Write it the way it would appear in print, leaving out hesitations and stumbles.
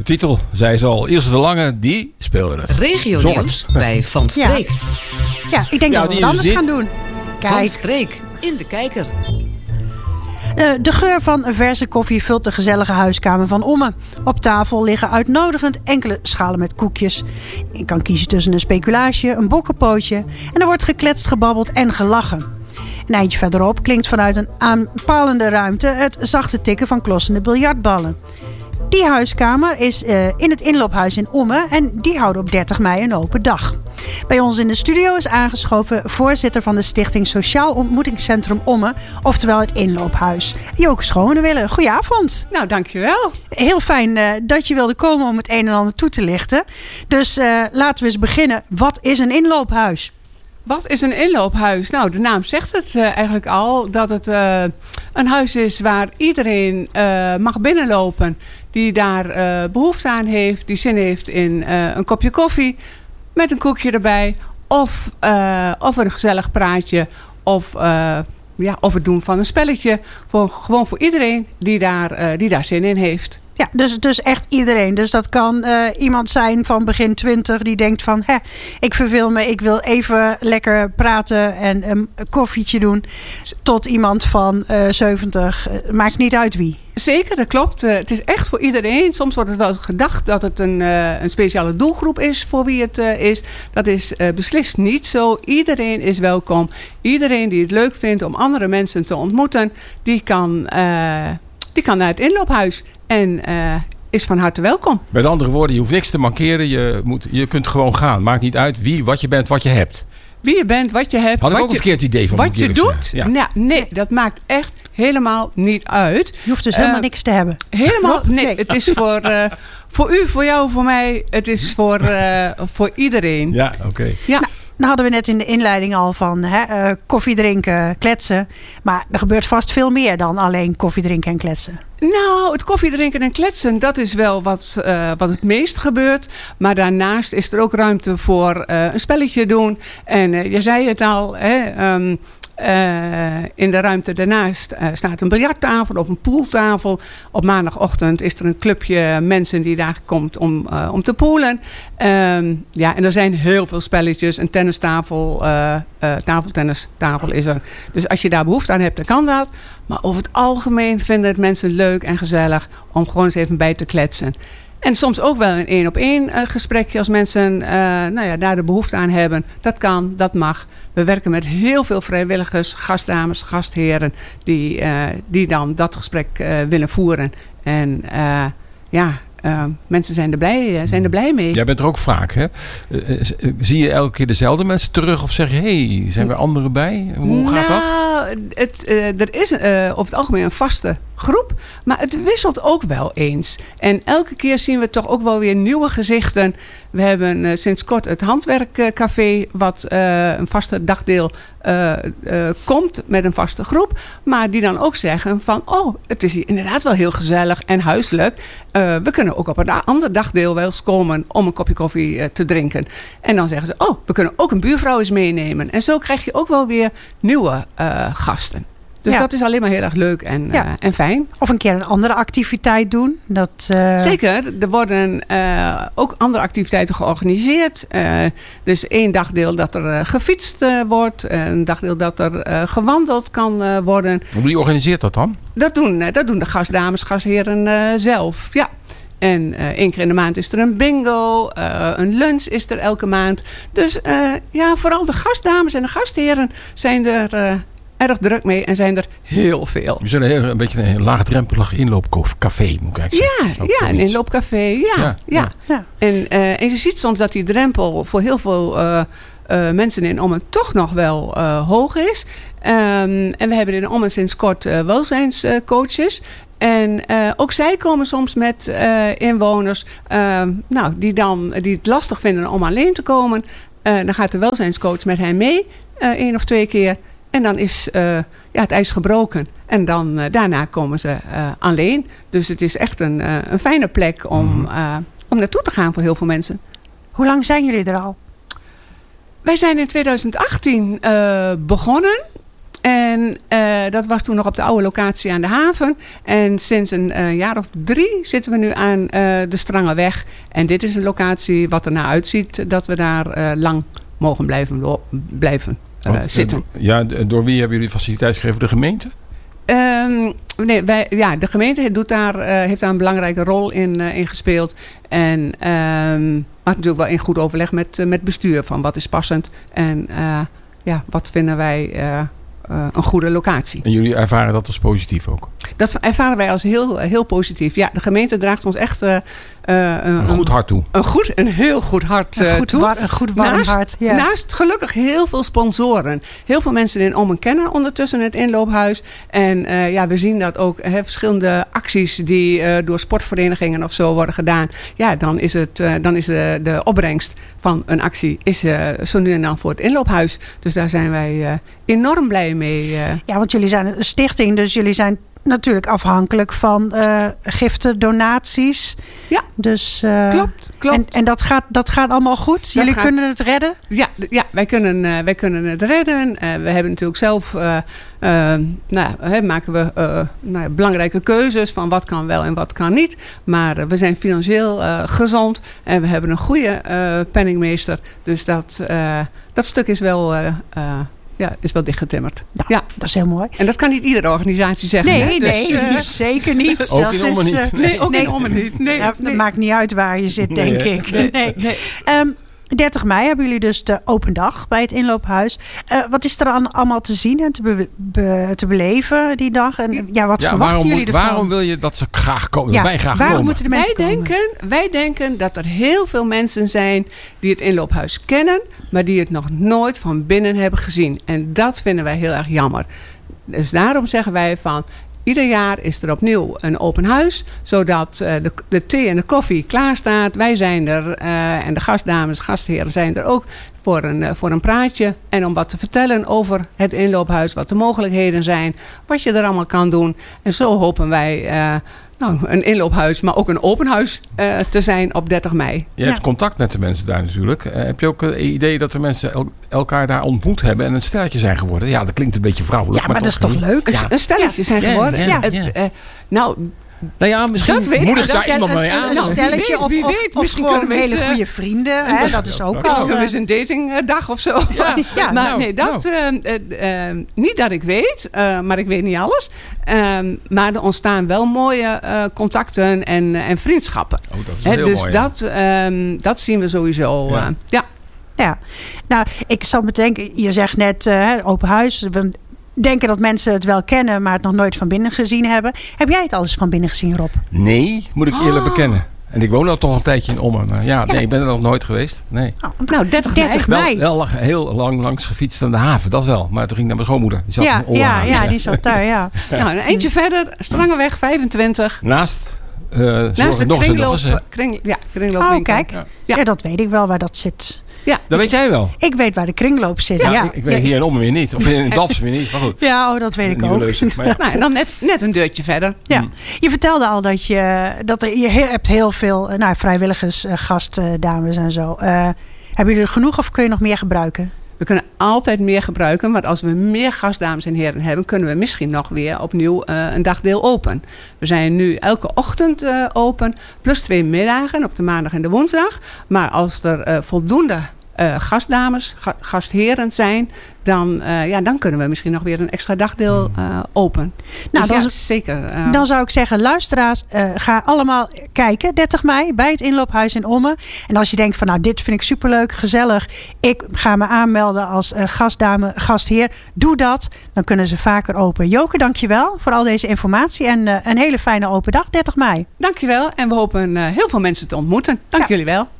titel, zei ze al. Ilse de Lange, die speelde het. Regionieuws bij Van Streek. Ja, ik denk dat we wat anders gaan doen. Kijk. Van Streek in de kijker. De geur van verse koffie vult de gezellige huiskamer van Ommen. Op tafel liggen uitnodigend enkele schalen met koekjes. Je kan kiezen tussen een speculaasje, een bokkenpootje. En er wordt gekletst, gebabbeld en gelachen. Een eindje verderop klinkt vanuit een aanpalende ruimte het zachte tikken van klossende biljartballen. Die huiskamer is in het inloophuis in Ommen en die houden op 30 mei een open dag. Bij ons in de studio is aangeschoven voorzitter van de Stichting Sociaal Ontmoetingscentrum Ommen, oftewel het inloophuis, Joke Schonewille. Goedenavond. Nou, dankjewel. Heel fijn dat je wilde komen om het een en ander toe te lichten. Dus laten we eens beginnen. Wat is een inloophuis? Wat is een inloophuis? Nou, de naam zegt het eigenlijk al. Dat het een huis is waar iedereen mag binnenlopen. Die daar behoefte aan heeft. Die zin heeft in een kopje koffie. Met een koekje erbij. Of een gezellig praatje. Of het doen van een spelletje. Gewoon voor iedereen die daar zin in heeft. Ja, dus echt iedereen. Dus dat kan iemand zijn van begin 20 die denkt van... ik verveel me, ik wil even lekker praten en een koffietje doen. Tot iemand van 70. Maakt niet uit wie. Zeker, dat klopt. Het is echt voor iedereen. Soms wordt het wel gedacht dat het een speciale doelgroep is voor wie het is. Dat is beslist niet zo. Iedereen is welkom. Iedereen die het leuk vindt om andere mensen te ontmoeten... die kan naar het inloophuis. En is van harte welkom. Met andere woorden, je hoeft niks te markeren. Je kunt gewoon gaan. Maakt niet uit wat je bent, wat je hebt. Wie je bent, wat je hebt. Had ik ook een verkeerd idee van. Wat je doet? Ja. Nou, nee, dat maakt echt helemaal niet uit. Je hoeft dus helemaal niks te hebben. Helemaal? Nee, het is voor u, voor jou, voor mij. Het is voor iedereen. Ja, oké. Ja. Nou hadden we net in de inleiding al van koffie drinken, kletsen. Maar er gebeurt vast veel meer dan alleen koffie drinken en kletsen. Nou, het koffie drinken en kletsen, dat is wel wat het meest gebeurt. Maar daarnaast is er ook ruimte voor een spelletje doen. En je zei het al, in de ruimte daarnaast staat een biljarttafel of een pooltafel. Op maandagochtend is er een clubje mensen die daar komt om te poelen. En er zijn heel veel spelletjes. Een tennistafel, tafeltennistafel is er. Dus als je daar behoefte aan hebt, dan kan dat. Maar over het algemeen vinden het mensen leuk en gezellig om gewoon eens even bij te kletsen. En soms ook wel een 1-op-1 gesprekje als mensen daar de behoefte aan hebben. Dat kan, dat mag. We werken met heel veel vrijwilligers, gastdames, gastheren die dan dat gesprek willen voeren. En mensen zijn er blij mee. Jij bent er ook vaak, hè? Zie je elke keer dezelfde mensen terug of zeg je, zijn er anderen bij? Hoe gaat dat? Er is over het algemeen een vaste groep, maar het wisselt ook wel eens. En elke keer zien we toch ook wel weer nieuwe gezichten. We hebben sinds kort het Handwerkcafé, wat een vaste dagdeel komt met een vaste groep. Maar die dan ook zeggen van, het is hier inderdaad wel heel gezellig en huiselijk. We kunnen ook op een ander dagdeel wel eens komen om een kopje koffie te drinken. En dan zeggen ze, we kunnen ook een buurvrouw eens meenemen. En zo krijg je ook wel weer nieuwe gasten. Dus dat is alleen maar heel erg leuk en fijn. Of een keer een andere activiteit doen. Zeker, er worden ook andere activiteiten georganiseerd. Dus één dagdeel dat er gefietst wordt. Een dagdeel dat er gewandeld kan worden. Wie organiseert dat dan? Dat doen de gastdames, gastheren zelf, ja. En 1 keer in de maand is er een bingo. Een lunch is er elke maand. Dus vooral de gastdames en de gastheren zijn er erg druk mee en zijn er heel veel. We zijn een beetje een laagdrempelig inloopcafé, moet ik eigenlijk zeggen. Ja, een inloopcafé, ja. En je ziet soms dat die drempel voor heel veel mensen in Ommen toch nog wel hoog is. En we hebben in Ommen sinds kort welzijnscoaches. En ook zij komen soms met inwoners die het lastig vinden om alleen te komen. Dan gaat de welzijnscoach met hen mee 1 of 2 keer. En dan is het ijs gebroken. En dan daarna komen ze alleen. Dus het is echt een fijne plek om naartoe te gaan voor heel veel mensen. Hoe lang zijn jullie er al? Wij zijn in 2018 begonnen. En dat was toen nog op de oude locatie aan de haven. En sinds een jaar of 3 zitten we nu aan de Strangenweg. En dit is een locatie wat ernaar uitziet dat we daar lang mogen blijven zitten. Door wie hebben jullie faciliteit gegeven? De gemeente? De gemeente heeft daar een belangrijke rol in gespeeld. En maar natuurlijk wel in goed overleg met bestuur. Van wat is passend en wat vinden wij een goede locatie. En jullie ervaren dat als positief ook? Dat ervaren wij als heel, heel positief. Ja, de gemeente draagt ons echt een goed hart toe. Een heel goed hart toe. Een goed warm hart. Ja. Naast gelukkig heel veel sponsoren. Heel veel mensen in Ommen kennen ondertussen het inloophuis. En we zien dat ook verschillende acties die door sportverenigingen of zo worden gedaan. Ja, dan is de opbrengst van een actie is zo nu en dan voor het inloophuis. Dus daar zijn wij enorm blij mee. Ja, want jullie zijn een stichting, dus jullie zijn natuurlijk afhankelijk van giften, donaties. Ja, dus, klopt. En dat gaat allemaal goed? Jullie kunnen het redden? Ja, wij kunnen het redden. We hebben natuurlijk zelf maken we belangrijke keuzes van wat kan wel en wat kan niet. Maar we zijn financieel gezond en we hebben een goede penningmeester. Dus dat stuk is wel is wel dichtgetimmerd. Nou, ja, dat is heel mooi. En dat kan niet iedere organisatie zeggen. Nee, zeker niet. Ook in Ommen niet. In Ommen niet. Nee, dat maakt niet uit waar je zit, denk ik. Nee. 30 mei hebben jullie dus de open dag bij het inloophuis. Wat is er allemaal te zien en te beleven die dag? En wat verwachten jullie ervan? Waarom wil je dat ze graag komen? Ja, wij graag waarom komen? Moeten de mensen komen? Wij denken dat er heel veel mensen zijn die het inloophuis kennen, maar die het nog nooit van binnen hebben gezien. En dat vinden wij heel erg jammer. Dus daarom zeggen wij van, ieder jaar is er opnieuw een open huis, zodat de thee en de koffie klaar staat. Wij zijn er en de gastdames, gastheren zijn er ook voor een praatje. En om wat te vertellen over het inloophuis, wat de mogelijkheden zijn, wat je er allemaal kan doen. En zo hopen wij een inloophuis, maar ook een open huis te zijn op 30 mei. Je hebt contact met de mensen daar natuurlijk. Heb je ook het idee dat de mensen elkaar daar ontmoet hebben en een stelletje zijn geworden? Ja, dat klinkt een beetje vrouwelijk. Ja, maar dat is toch leuk? Ja. Een stelletje zijn geworden? Misschien moedigt daar iemand mee aan. Een stelletje of gewoon hele goede vrienden. Dat is ook al. Misschien is een datingdag of zo. Ja. Maar niet dat ik weet, maar ik weet niet alles. Maar er ontstaan wel mooie contacten en vriendschappen. Oh, dat is wel heel mooi. Dus dat zien we sowieso. Ja, nou, ik zal bedenken, je zegt net open huis. We denken dat mensen het wel kennen, maar het nog nooit van binnen gezien hebben. Heb jij het al eens van binnen gezien, Rob? Nee, moet ik eerlijk bekennen. En ik woon al toch een tijdje in Ommen. Nee, ik ben er nog nooit geweend. Nee. Nou, 30 mei. Wel heel lang langs gefietst aan de haven, dat wel. Maar toen ging ik naar mijn schoonmoeder. Die zat die zat daar, ja. Nou, een eentje verder, Strangenweg 25. Naast de kringloopwinkel. Oh, kijk. Ja, dat weet ik wel waar dat zit. Ja, dat weet jij wel. Ik weet waar de kringloop zit. Ja. Ik weet hier in Ommen weer niet. Of in Dalfsen weer niet. Maar goed. Ja, dat weet ik ook. En dan net een deurtje verder. Ja. Je vertelde al dat je hebt heel veel vrijwilligers, gastdames en zo. Hebben jullie er genoeg of kun je nog meer gebruiken? We kunnen altijd meer gebruiken. Maar als we meer gastdames en heren hebben, kunnen we misschien nog weer opnieuw een dagdeel open. We zijn nu elke ochtend open. Plus 2 middagen op de maandag en de woensdag. Maar als er voldoende gastdames, gastheren zijn, dan kunnen we misschien nog weer een extra dagdeel open. Nou, dus zeker. Dan zou ik zeggen, luisteraars, ga allemaal kijken 30 mei bij het inloophuis in Ommen. En als je denkt van, dit vind ik superleuk, gezellig. Ik ga me aanmelden als gastdame, gastheer. Doe dat, dan kunnen ze vaker open. Joke, dankjewel voor al deze informatie en een hele fijne open dag 30 mei. Dankjewel en we hopen heel veel mensen te ontmoeten. Dank jullie wel.